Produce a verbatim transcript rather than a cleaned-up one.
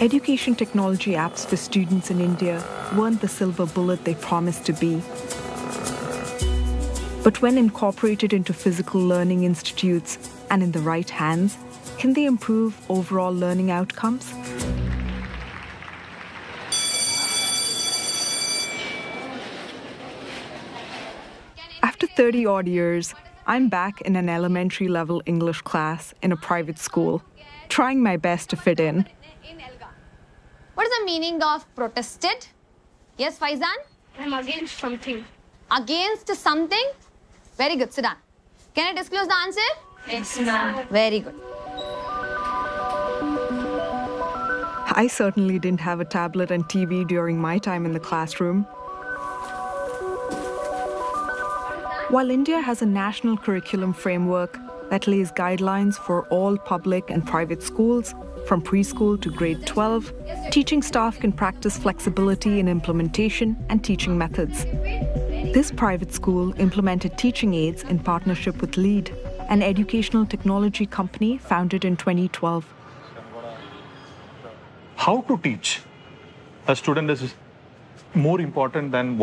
Education technology apps for students in India weren't the silver bullet they promised to be. But when incorporated into physical learning institutes and in the right hands, can they improve overall learning outcomes? After thirty odd years, I'm back in an elementary level English class in a private school, trying my best to fit in. What is the meaning of protested? Yes, Faizan? I'm against something. Against something? Very good, sit down. Can I disclose the answer? Yes, ma'am. Very good. I certainly didn't have a tablet and T V during my time in the classroom. While India has a national curriculum framework that lays guidelines for all public and private schools, from preschool to grade twelve, teaching staff can practice flexibility in implementation and teaching methods. This private school implemented teaching aids in partnership with LEAD, an educational technology company founded in twenty twelve. How to teach a student is more important than what